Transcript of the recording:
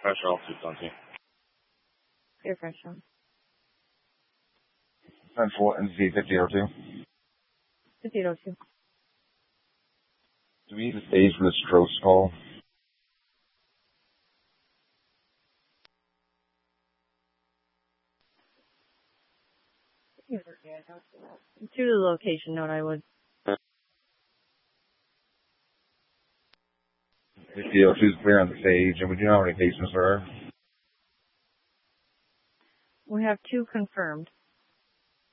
pressure altitude, don't you? Air pressure. Central NZ 5002. 5002. Do we need a stage for the Strokes call? To the location note, I would. 5002 is clear on the stage, and we do not have any patients for her. We have 2 confirmed.